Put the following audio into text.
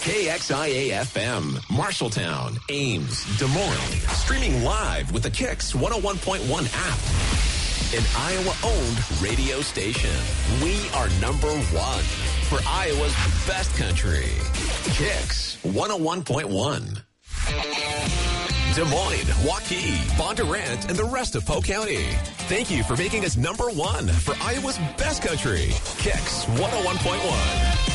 KXIA-FM, Marshalltown, Ames, Des Moines. Streaming live with the Kicks 101.1 app. An Iowa-owned radio station. We are number one for Iowa's best country. Kicks 101.1. Des Moines, Waukee, Bondurant, and the rest of Polk County. Thank you for making us number one for Iowa's best country. Kicks 101.1.